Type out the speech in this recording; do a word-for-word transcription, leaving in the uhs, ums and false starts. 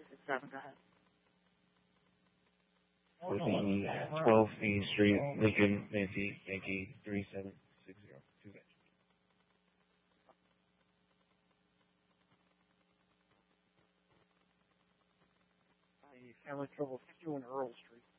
six seven, go ahead. fourteen twelve Main Street, Lincoln, Nancy, Yankee, three seven six zero. Two guys. Family Trouble, fifty-one Earl Street.